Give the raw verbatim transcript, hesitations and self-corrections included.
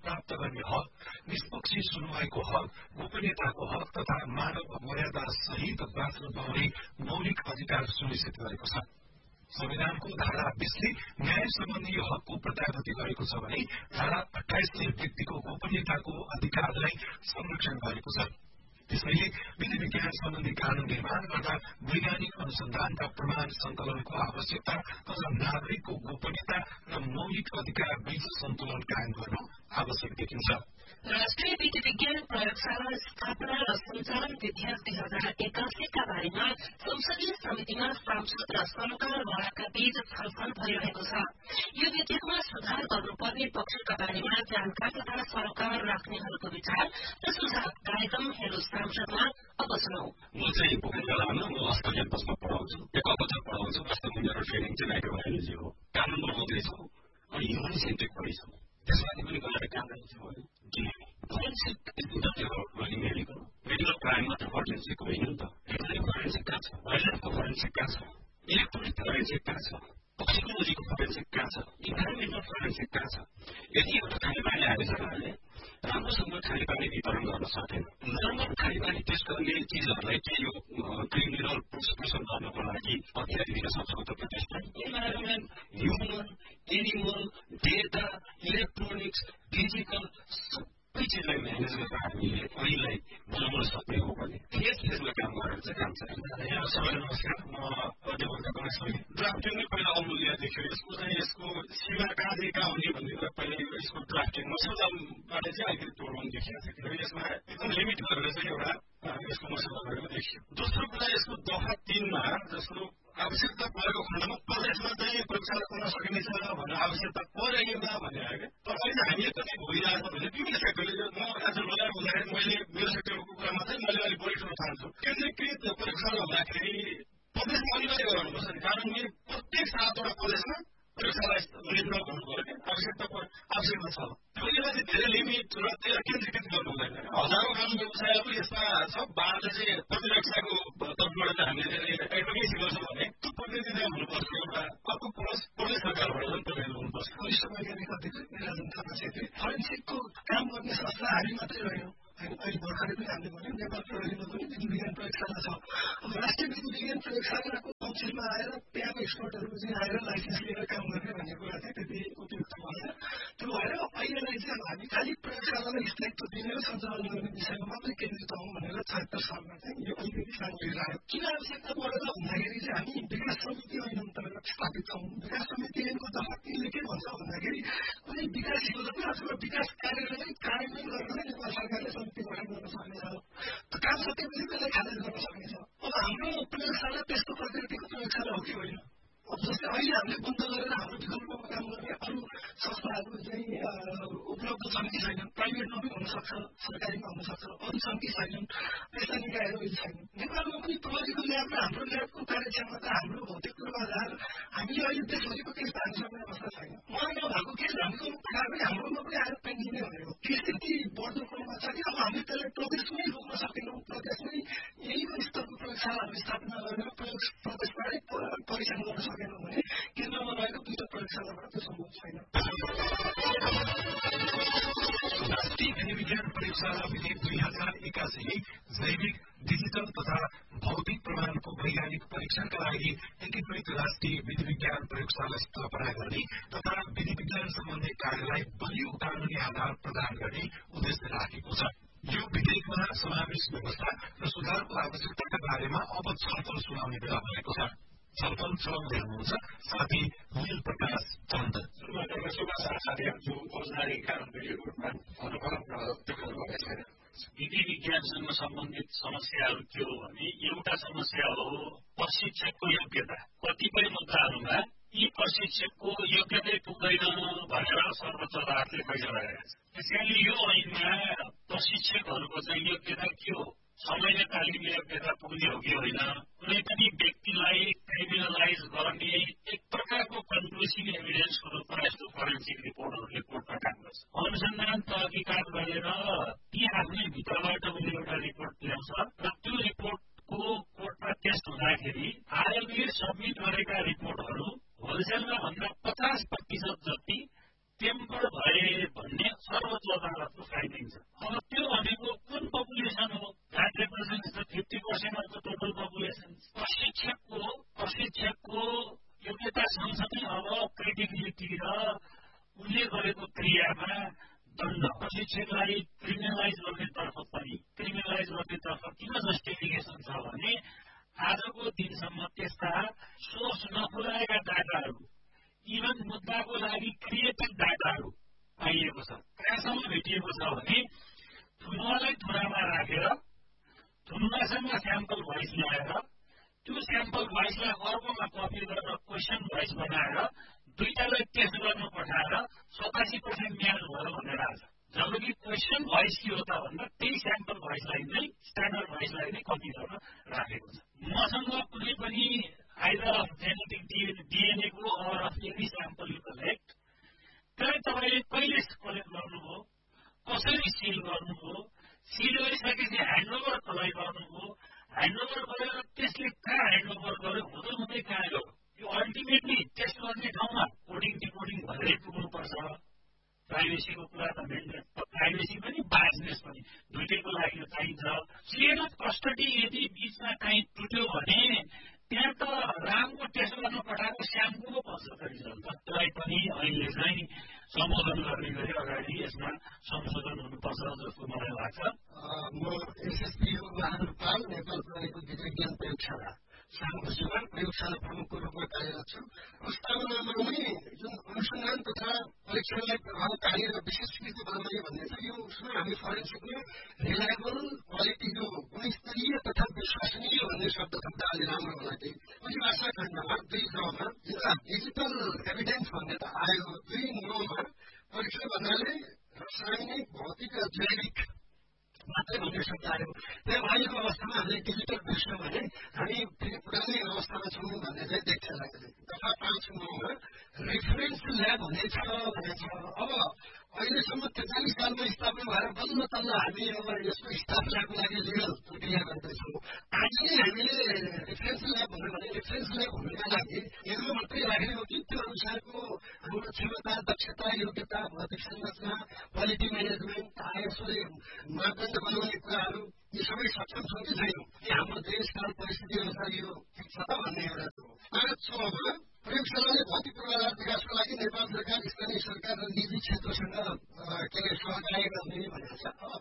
प्राप्त गर्ने हक, निष्पक्ष सुनवाईको हक, गोपनीयताको हक तथा मानव मर्यादा सहित बाँच्न पाउने मौलिक अधिकार सुनिश्चित गरेको छ। संविधानको धारा बीसले न्याय सम्बन्धी हकको प्रत्याभूति गरेको छ भने धारा अठाइसले व्यक्तिको गोपनीयताको अधिकारलाई संरक्षण गरेको छ। त्यसैले विधि विज्ञान सम्बन्धी कानून निर्माण गर्दा वैज्ञानिक अनुसन्धानका प्रमाण संकलनको आवश्यकता तथा नागरिकको गोपनीयता र मौलिक अधिकार बीच सन्तुलन कायम गर्न आवश्यक देखिन्छ। राष्ट्रिय विधि विज्ञान प्रयोगशाला स्थापना र सञ्चालन विधेयक दुई हजार एकासीका बारेमा संसदीय समितिमा सांसद र सरोकारवालाका बीच छलफल भइरहेको छ। यो विधेयकमा सुधार गर्नुपर्ने पक्षका बारेमा जानकार तथा सरोकार राख्नेहरूको विचार र सुझाव कार्यक्रम हेलो सांसदमा अब सुनौ। म चाहिँ पोखरेलामा म अस्पताल क्याम्पसमा पढाउँछु, एक अवसर पढाउँछु। वास्तवमा मेरो ट्रेनिङ चाहिँ माइक्रोबायोलोजी हो। कानुन बनाउँदैछौँ अनि ह्युमन सेन्ट्रिक पढिन्छौँ। त्यसमाथि पनि गएर काम गर्दैछौँ भने फोरेन्सिक मेडिकल मेडिकल क्राइम मात्र फोरेन्सिक होइन नि त। भेटनरी फोरेन्सिक कहाँ छ, वाइल्डलाइफको फोरेन्सिक कहाँ छ, इलेक्ट्रोनिक फोरेन्सिक कहाँ छ, टोक्सिकोलोजीको फोरेन्सिक कहाँ छ, इन्भाइरोमेन्टल फोरेन्सिक कहाँ छ। यदि एउटा खानेपानी आएछ भने राम्रोसँग खानेपानी वितरण गर्न सकेन, नर्मल खानेपानी टेस्ट गर्ने चिजहरूलाई के यो क्रिमिनल प्रोसिक्युसन गर्नको लागि अत्याधि दिन सक्छौँ त त्यसलाई। Environment, human, animal, data, electronics, digital सबै चिजलाई म्यानेज गरेर हामीले पहिलाई बनाउन सक्ने हो भने त्यस त्यसमा काम गरेर चाहिँ काम छ। यहाँ सबैलाई नमस्कार, म अध्यक्ष गणेश मैले ड्राफ्टिङ नै पहिला अमूल्य देख्यो। यसको चाहिँ यसको सीमा कहाँदेखि कहाँ हुने भन्ने कुरा पहिला यसको ड्राफ्टिङ मसौदाबाट चाहिँ अलिकति तोडमा देखिएको थियो। किनभने यसमा एकदम लिमिट गरेर चाहिँ एउटा यसको मसौदा गरेर देखियो। दोस्रो कुरा यसको दफा तीनमा जस्तो आवश्यकता परेको खण्डमा प्रदेशमा चाहिँ प्रयोगशाला गर्न सकिनेछ भन्ने आवश्यकता परेमा भने आयो क्या। तर अहिले हामीले कति भइरहेको छ भने विभिन्न सेक्टरले म आज मलाई हुँदाखेरि मैले मेरो सेक्टरको कुरामा चाहिँ मैले अलिक बढी ठुलो ठान्छु। केन्द्रीकृत प्रयोगशाला हुँदाखेरि प्रदेशमा अनिवार्य गराउनुपर्छ नि। कानुनले प्रत्येक सातवटा प्रदेशमा प्रयोगशाला निर्माण गर्नु पर्यो क्या। आवश्यकता आवश्यकता छ। त्यसलाई चाहिँ धेरै लिमिट र त्यसलाई केन्द्रीकृत गर्नु हुँदैन। हजारौँ कानुन व्यवसायहरू यस्ता छ बाह्रले चाहिँ प्रतिरक्षाको तर्फबाट चाहिँ हामीले एडभोकेसी गर्छौँ भने त्यो प्रतिनिधि हुनुपर्छ एउटा। अर्को प्लस प्रदेश सरकारबाट पनि प्रतिनिधि हुनुपर्छ। वरिष्ठ वैज्ञानिक अध्यक्ष निरञ्जन थापा छेत्री फोरेन्सिकको काम गर्ने संस्था हामी मात्रै रहेनौँ होइन। अहिले भर्खरै पनि हामीले भन्यौँ नेपाल प्रहरीमा पनि विधि विज्ञान प्रयोगशाला छ। अब राष्ट्रिय विधि विज्ञान प्रयोगशालाको काउन्सिलमा आएर त्यहाँको एक्सपर्टहरू चाहिँ आएर लाइसेन्स लिएर काम गर्ने भन्ने कुरा चाहिँ त्यति उपयुक्त भएन। त्यो भएर अहिलेलाई चाहिँ अब हामी खालि प्रयोगशालालाई स्थायित्व दिने र सञ्चालन गर्ने विषयमा मात्रै केन्द्रित हौँ भनेर छयत्तर सालमा चाहिँ यो अलिकति काम लिइरह्यो। किन आवश्यकता परेर भन्दाखेरि चाहिँ हामी विकास समिति ऐन अन्तर्गत स्थापित छौँ। विकास समिति ऐनको दफा तीनले के भन्छ भन्दाखेरि कुनै विकास योजना अथवा विकास कार्यलाई कार्यान्वयन गर्न नेपाल सरकारले समिति गठन गर्न सक्नेछ। त्यो काम सकेपछि त्यसलाई खारेज गर्न सक्नेछ। अब हाम्रो प्रयोगशाला त्यस्तो प्रकृतिको प्रयोगशाला हो कि होइन? अब जस्तै अहिले हामीले बन्द गरेर हाम्रो विकल्पमा काम गर्ने अरू संस्थाहरू चाहिँ उपलब्ध छन् कि छैनन्? प्राइभेटमा पनि हुनसक्छ, सरकारीमा हुनसक्छ, अरू छन् कि छैनन्? त्यस्ता निकायहरू अहिले छैनन्। नेपालमा पनि प्रहरीको ल्याब र हाम्रो ल्याबको कार्यक्षमता, हाम्रो भौतिक पूर्वाधार हामीले अहिले देशभरिको केस धान्न सक्ने अवस्था छैन। उहाँ नभएको केस हामीको पठाएर पनि हाम्रोमा पनि आएर पेन्डिङै भनेको के स्थिति बढ्दो क्रममा छ कि अब हामीले त्यसलाई प्रदेशमै रोक्न सकेनौँ। प्रदेशमै यहीको स्तरको प्रयोगशालाहरू स्थापना गरेर प्रयोग प्रदेशबाटै परीक्षण गर्न सकेनौँ भने केन्द्रमा रहेको दुईवटा प्रयोगशालाबाट त्यो सम्भव छैन। राष्ट्रिय विधि विज्ञान प्रयोगशाला विधेयक दुई हजार एकासीले जैविक, डिजिटल तथा भौतिक प्रमाणको वैज्ञानिक परीक्षणका लागि एकीकृत राष्ट्रिय विधि विज्ञान प्रयोगशाला स्थापना गर्ने तथा विधि विज्ञान सम्बन्धी कार्यलाई बलियो कानूनी आधार प्रदान गर्ने उद्देश्य राखेको छ। यो विधेयकमा समावेश व्यवस्था र सुधारको आवश्यकताका बारेमा अब छलफल सुनाउने बेला भएको छ। छलफल चलाउँदै हुनुहुन्छ साथी नील प्रकाश चन्द। साथीहरू जो फौजदारी कानुनको रूपमा देखाउनुभएको छैन। विधि विज्ञानसँग सम्बन्धित समस्याहरू के हो भने एउटा समस्या हो प्रशिक्षकको योग्यता। कतिपय मुद्दाहरूमा यी प्रशिक्षकको योग्यतै पुग्दैन भनेर सर्वोच्च अदालतले फैसला गरेको छ। त्यसैले यो ऐनमा प्रशिक्षकहरूको चाहिँ योग्यता के हो, छ महिना तालिम योग्यता पुग्ने हो कि होइन, कुनै पनि व्यक्तिलाई क्रिमिनलाइज गर्ने एक प्रकारको कन्क्लुसिभ एभिडेन्सको रूपमा यस्तो फोरेन्सिक रिपोर्टहरूले कोर्टमा काम गर्छ। अनुसन्धान तहकिकात गरेर ती आफ्नै भित्रबाट उसले एउटा रिपोर्ट ल्याउँछ र त्यो रिपोर्टको कोर्टमा टेस्ट हुँदाखेरि आयोगले सब्मिट गरेका रिपोर्टहरू होलसेलमा भन्दा पचास प्रतिशत जति टेम्पर भए भन्ने सर्वोच्च पनि अब क्रेडिबिलिटी र उनले गरेको क्रियामा दण्ड प्रशिक्षकलाई क्रिमिनलाइज गर्नेतर्फ पनि क्रिमिनलाइज गर्नेतर्फ किन जस्टिफिकेसन छ भने आजको दिनसम्म त्यस्ता सोर्स नखुलाएका डाटाहरू इभन मुद्दाको लागि क्रिएटेड डाटाहरू पाइएको छ। कहाँसम्म भेटिएको छ भने थुनुवालाई थुनामा राखेर थुनुवासँग स्याम्पल भोइस ल्याएर त्यो स्याम्पल भोइसलाई अर्कोमा कपी गरेर क्वेसन भोइस बनाएर दुईटालाई टेस्ट गर्न पठाएर सतासी पर्सेन्ट म्याच भयो भनेर आज जबकि क्वेसन भोइस के हो त भन्दा त्यही स्याम्पल भोइसलाई नै स्ट्यान्डर्ड भोइसलाई नै कपी गरेर राखेको छ। मसँग कुनै पनि आइदर अफ जेनेटिक डिएनए को or of any sample you collect त्यसलाई तपाईँले कहिले कलेक्ट गर्नुभयो, कसरी सिल गर्नुभयो, सिल गरिसकेपछि ह्यान्डओभर कसलाई गर्नुभयो, ह्यान्डओभर गरेर त्यसले कहाँ ह्यान्डओभर गर्यो हुँदै हुँदै कहाँ गयो, यो अल्टिमेटली टेस्ट गर्ने ठाउँमा कोडिङ डिकोडिङ भएरै पुग्नुपर्छ। प्राइभेसीको कुरा त मेन्टेन प्राइभेसी पनि बायसनेस पनि दुइटैको लागि चाहिन्छ। चेन अफ कस्टडी यदि बिचमा काहीँ टुट्यो भने त्यहाँ त रामको टेस्ट गर्न पठाएको श्यामको पो पर्छ त रिजल्ट त। त्यसलाई पनि अहिले चाहिँ सम्बोधन गर्ने गरी अगाडि यसमा संशोधन हुनुपर्छ जस्तो मलाई लाग्छ। म एसएसपी बहादुर पाल नेपाल प्रहरीको विज्ञान प्रयोगशाला सामूहिक प्रयोगशाला प्रमुखको रूपमा कार्यरत छु। प्रस्तावनामा नै जुन अनुसन्धान तथा परीक्षणलाई प्रभावकारी र विशेषीकृत बनाउने भन्ने छ यो उसमा हामी फरेन्सिकले रिलायबल क्वालिटीको गुणस्तरीय तथा विश्वसनीय भन्ने शब्द थप्दा अलि राम्रो होला। त्यही पछि भाषा खण्डमा दुई क्रममा डिजिटल एभिडेन्स भन्ने त आयो। दुई नौमा परीक्षण भन्नाले रासायनिक भौतिक जैविक मात्रै भन्ने शब्द आयो। त्यहाँ अहिलेको अवस्थामा हामीले डिजिटल विश्व भने हामी फेरि पुरानै अवस्थामा छौँ भन्ने चाहिँ देख्छ लाग्छ। दफा पाँच नौमा रेफरेन्स ल्याब हुनेछ भनेछ। अब अहिलेसम्म त्रिचालिस सालमा स्थापना भएर बल्ल तल्ल हामी अब यसको स्थापनाको लागि लिगल प्रक्रिया गर्दैछौँ। आज नै हामीले रेफरेन्स ल्याब भन्यो भने रेफरेन्स ल्याब हुनुका लागि यसो मात्रै राखेर हो कि त्यो अनुसारको हाम्रो क्षमता दक्षता योग्यता भौतिक संरचना क्वालिटी म्यानेजमेन्ट आइएसओले मापदण्ड बनाउने कुराहरू यी सबै सक्षम छौँ कि छैनौँ, कि हाम्रो देशकाल परिस्थिति अनुसार यो ठिक छ त भन्ने एउटा हो। पाँच छमा प्रयोगशालाले भौतिक पूर्वाधार विकासको लागि नेपाल सरकार स्थानीय सरकार र निजी क्षेत्रसँग के अरे सहकार्य गर्ने भनेको छ।